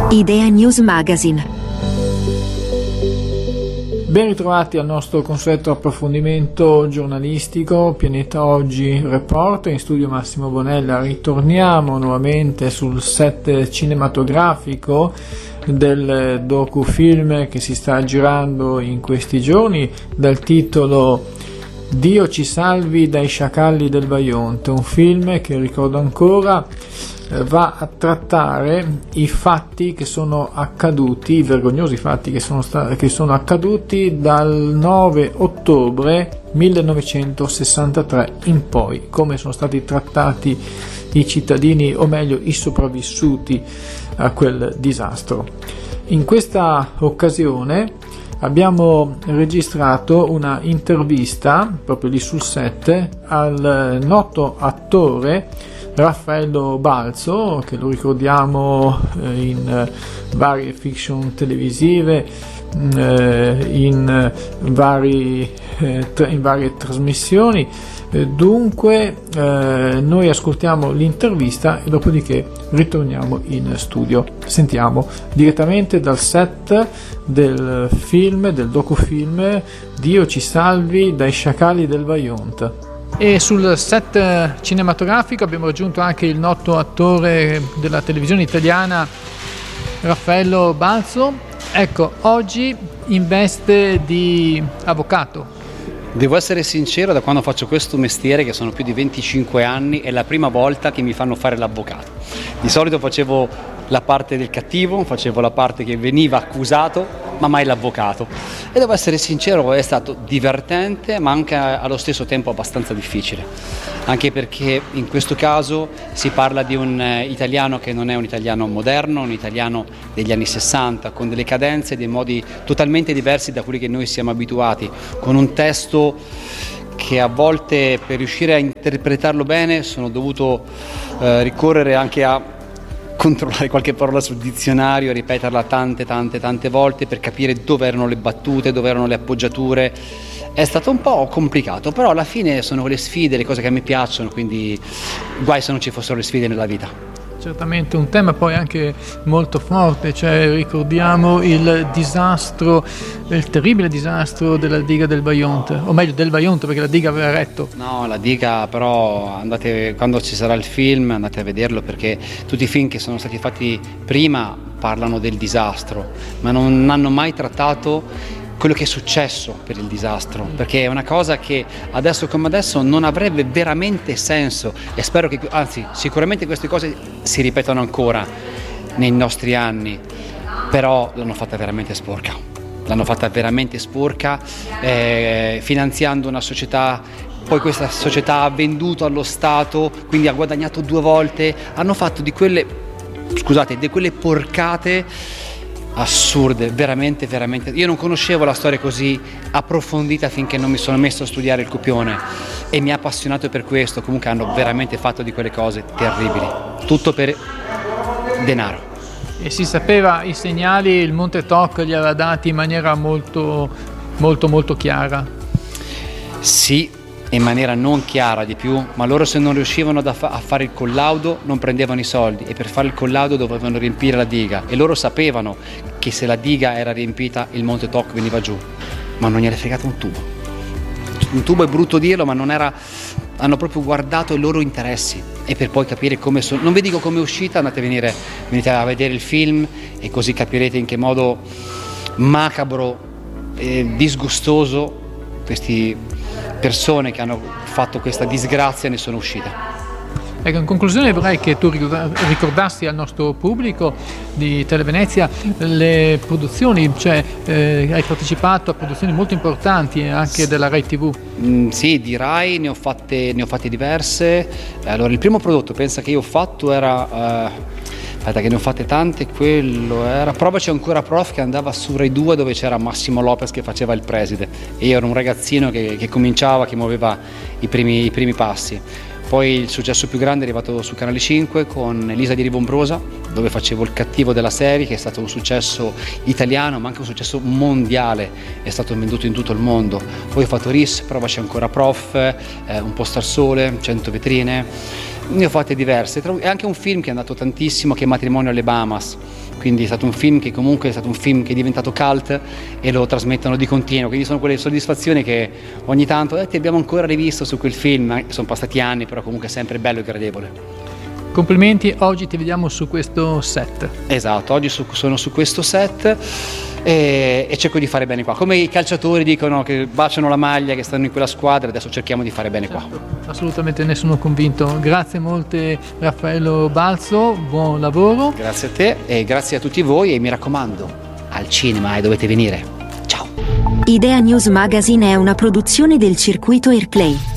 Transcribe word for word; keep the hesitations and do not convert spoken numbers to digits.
Idea News Magazine. Ben ritrovati al nostro consueto approfondimento giornalistico Pianeta Oggi Report. In studio Massimo Bonella. Ritorniamo nuovamente sul set cinematografico del docufilm che si sta girando in questi giorni dal titolo Dio ci salvi dai sciacalli del Vajont, un film che, ricordo ancora, va a trattare i fatti che sono accaduti, i vergognosi fatti che sono, sta- che sono accaduti dal nove ottobre millenovecentosessantatré in poi, come sono stati trattati i cittadini, o meglio i sopravvissuti a quel disastro. In questa occasione abbiamo registrato una intervista proprio lì sul set al noto attore Raffaello Balzo, che lo ricordiamo in varie fiction televisive, in, vari, in varie trasmissioni. Dunque noi ascoltiamo l'intervista e dopodiché ritorniamo in studio. Sentiamo direttamente dal set del film, del docufilm Dio ci salvi dai sciacalli del Vajont. E sul set cinematografico abbiamo raggiunto anche il noto attore della televisione italiana Raffaello Balzo. Ecco, oggi in veste di avvocato. Devo essere sincero, da quando faccio questo mestiere, che sono più di venticinque anni, è la prima volta che mi fanno fare l'avvocato. Di solito facevo la parte del cattivo, facevo la parte che veniva accusato, ma mai l'avvocato. E devo essere sincero, è stato divertente, ma anche allo stesso tempo abbastanza difficile. Anche perché in questo caso si parla di un italiano che non è un italiano moderno, un italiano degli anni sessanta, con delle cadenze e dei modi totalmente diversi da quelli che noi siamo abituati, con un testo che a volte, per riuscire a interpretarlo bene, sono dovuto eh, ricorrere anche a controllare qualche parola sul dizionario, ripeterla tante tante tante volte per capire dove erano le battute, dove erano le appoggiature. È stato un po' complicato, però alla fine sono le sfide, le cose che a me piacciono, quindi guai se non ci fossero le sfide nella vita. Certamente un tema poi anche molto forte, cioè ricordiamo il disastro, il terribile disastro della diga del Vajont, o meglio del Vajont, perché la diga aveva retto. No, la diga però, andate, quando ci sarà il film andate a vederlo, perché tutti i film che sono stati fatti prima parlano del disastro, ma non hanno mai trattato quello che è successo per il disastro, perché è una cosa che adesso come adesso non avrebbe veramente senso, e spero che, anzi sicuramente queste cose si ripetono ancora nei nostri anni, però l'hanno fatta veramente sporca, l'hanno fatta veramente sporca, eh, finanziando una società. Poi questa società ha venduto allo Stato, quindi ha guadagnato due volte, hanno fatto di quelle, scusate, di quelle porcate assurde, veramente, veramente. Io non conoscevo la storia così approfondita finché non mi sono messo a studiare il copione, e mi ha appassionato per questo. Comunque hanno veramente fatto di quelle cose terribili, tutto per denaro. E si sapeva i segnali, il Monte Toc li aveva dati in maniera molto, molto, molto chiara. Sì, in maniera non chiara di più, ma loro, se non riuscivano a fare il collaudo, non prendevano i soldi, e per fare il collaudo dovevano riempire la diga, e loro sapevano che se la diga era riempita il Monte Toc veniva giù, ma non gliene è fregato un tubo. Un tubo è brutto dirlo, ma non era, hanno proprio guardato i loro interessi, e per poi capire come sono. Non vi dico come è uscita, andate a venire, venite a vedere il film e così capirete in che modo macabro e disgustoso questi persone che hanno fatto questa disgrazia ne sono uscite. Ecco, in conclusione vorrei che tu ricordassi al nostro pubblico di Televenezia le produzioni, cioè eh, hai partecipato a produzioni molto importanti anche della Rai tivù. Mm, sì, di Rai ne ho fatte, ne ho fatte diverse. Allora, il primo prodotto, pensa, che io ho fatto era... Uh, aspetta che ne ho fatte tante, quello era Provaci ancora prof, che andava su Rai due, dove c'era Massimo Lopez che faceva il preside, e io ero un ragazzino che, che cominciava, che muoveva i primi, i primi passi. Poi il successo più grande è arrivato su Canale cinque con Elisa di Rivombrosa, dove facevo il cattivo della serie, che è stato un successo italiano ma anche un successo mondiale, è stato venduto in tutto il mondo. Poi ho fatto Ris, Provaci ancora prof, eh, Un posto al sole, cento vetrine, ne ho fatte diverse, e anche un film che è andato tantissimo, che è Matrimonio alle Bahamas, quindi è stato un film che comunque è stato un film che è diventato cult e lo trasmettono di continuo, quindi sono quelle soddisfazioni che ogni tanto eh, ti abbiamo ancora rivisto su quel film, sono passati anni, però comunque è sempre bello e gradevole. Complimenti, oggi ti vediamo su questo set. Esatto, oggi su, sono su questo set e, e cerco di fare bene qua, come i calciatori dicono che baciano la maglia, che stanno in quella squadra, adesso cerchiamo di fare bene certo, qua. Assolutamente, ne sono convinto. Grazie molte Raffaello Balzo, buon lavoro. Grazie a te e grazie a tutti voi e mi raccomando, al cinema e dovete venire. Ciao! Idea News Magazine è una produzione del circuito Airplay.